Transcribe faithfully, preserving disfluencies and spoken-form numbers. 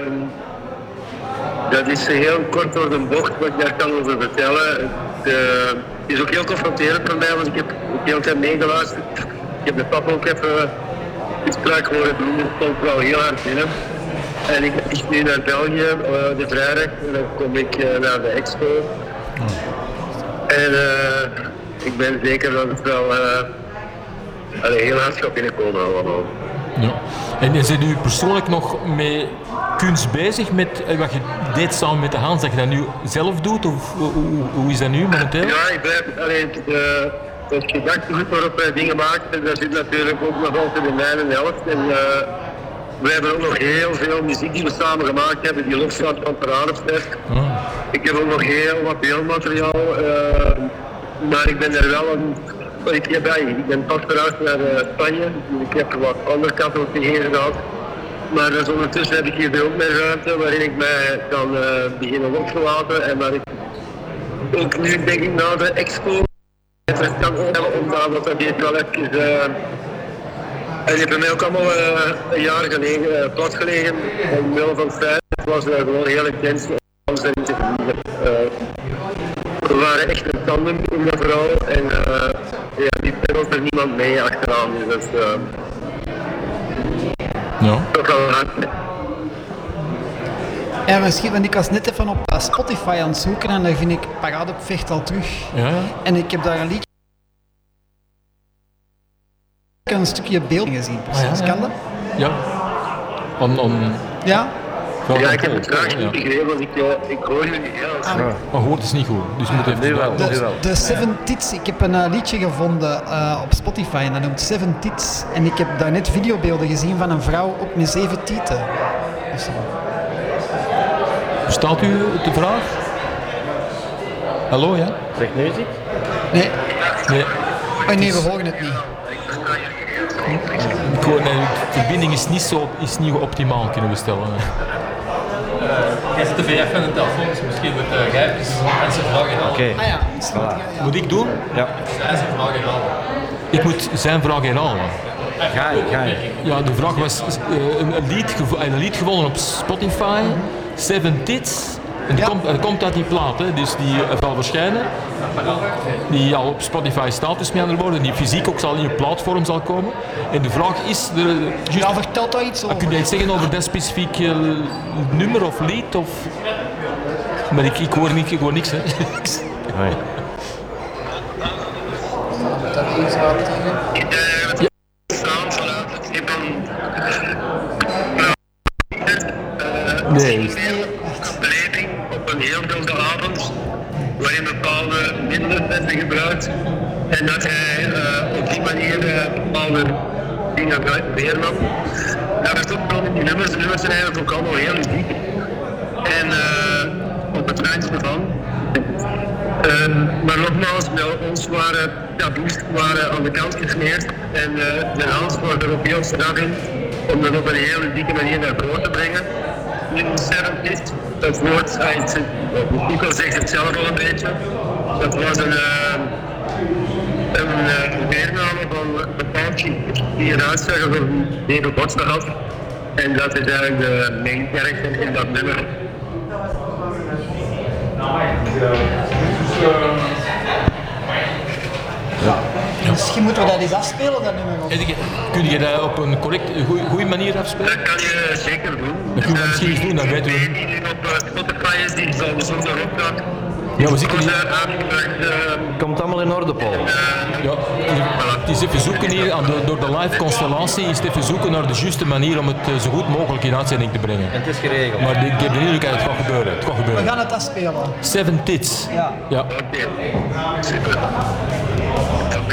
dat is heel kort door de bocht wat ik daar kan over vertellen. Het uh, is ook heel confronterend voor mij, want ik heb ook heel tijd meegeluisterd. Ik heb de papa ook even iets spraak horen doen, dat stond wel heel hard binnen. En ik vlieg nu naar België uh, de vrijdag en dan kom ik uh, naar de expo. Oh. En uh, ik ben zeker dat het wel uh, allee, heel hard gaat binnenkomen allemaal. Ja. En zijn u persoonlijk nog met kunst bezig met wat je deed samen met de Hans, dat je dat nu zelf doet? Of hoe, hoe is dat nu momenteel? Ja, ik blijf alleen de, het gedachtegoed waarop wij dingen maken, daar zit natuurlijk ook nog altijd in mijn helft. En, uh, we hebben ook nog heel veel muziek die we samen gemaakt hebben, die losstaat van Paradesterk. Oh. Ik heb ook nog heel wat beeldmateriaal, uh, maar ik ben er wel een... Ik, heb, ik ben pas verhuisd naar uh, Spanje, ik heb wat andere categorieën gehad. Maar dus ondertussen heb ik hier ook mijn ruimte waarin ik mij kan uh, beginnen loslaten en waar ik ook nu denk ik na de expo het kan opstellen omdat dat heeft wel even... Uh, en die heeft bij mij ook allemaal uh, een jaar gelegen, uh, platgelegen, omwille van het feit, het was uh, gewoon heel intens. Uh, we waren echt een tandem in dat verhaal en uh, ja, die was er niemand mee achteraan, dus dat is uh, ja. toch wel hard. Ja, misschien, want ik was net even op uh, Spotify aan het zoeken en dan vind ik Parade op Vecht al terug. Ja, ja. En ik heb daar een liedje een stukje beeld gezien, precies. Ah, ja, ja. Kan dat? Ja. On, on... Ja? Ja, ik heb het graag niet begrepen, want ik, uh, ik hoor jullie niet. Ja, ah, maar hoort is niet goed, dus je moet even... Nu wel, de, de Seven Tits, ik heb een uh, liedje gevonden uh, op Spotify en dat noemt Seven Tits. En ik heb daar net videobeelden gezien van een vrouw op met zeven tieten. Dus, uh... Verstaat u de vraag? Hallo, ja? Zegt muziek? Nee. Nee. Oh nee, we horen het niet. Ik hoor, nee, de verbinding is niet, zo, is niet optimaal, kunnen we stellen. Uh, jij zit de V F aan de telefoon, dus misschien moet uh, jij mensen vragen halen. Oké. Ah ja, voilà. Moet ik doen? Ja. Zij zijn vragen halen. Ik moet zijn vraag herhalen. Ga je, ga je. Ja, de vraag was uh, een, lied gevo- een lied gewonnen op Spotify, Seven Tits. En die, ja. komt, die komt uit die plaat, hè, dus die uh, zal verschijnen. Die al op Spotify staat, dus met andere woorden, die fysiek ook zal in je platform zal komen. En de vraag is... De, just, ja, vertelt daar iets over. Kun je iets zeggen over dat specifieke uh, nummer of lied? Of... Maar ik, ik, hoor, niet, ik hoor niks, hè. Nee. Dat iets aan tegen? Ja. Nee. Beleving op een heel wilde avond, waarin bepaalde middelen werden gebruikt en dat hij uh, op die manier uh, bepaalde dingen weernam. Dat is ook wel in die nummers, de nummers zijn eigenlijk ook allemaal heel uniek. En uh, op het randje van. Uh, maar nogmaals, bij ons waren taboes waren aan de kant gesmeerd en uh, de Hans was er ook heel straf in om dat op een heel unieke manier naar voren te brengen. In Seven Tits, het woord, Nico zegt het zelf al een beetje, dat was een, uh, een uh, weername van een bepaald die eruit zag alsof een hele borsten had. En dat is eigenlijk de main character in dat nummer. Ja. Misschien moeten we dat eens afspelen, dat nummer ook. Kun je dat op een correct, goede manier afspelen? Dat kan je zeker doen. Dat kunnen we misschien eens doen, dan weten we. Die nu op Spotify is, die zal de soms erop gaan. Ja, we zitten hier. Komt allemaal in orde, Paul. Ja, het is even zoeken hier, aan de, door de live constellatie is het even zoeken naar de juiste manier om het zo goed mogelijk in uitzending te brengen. En het is geregeld. Maar ik heb de indruk dat het gaat gebeuren. Het gaat gebeuren. We gaan het afspelen. Seven Tits. Ja. Ja. Oké, super.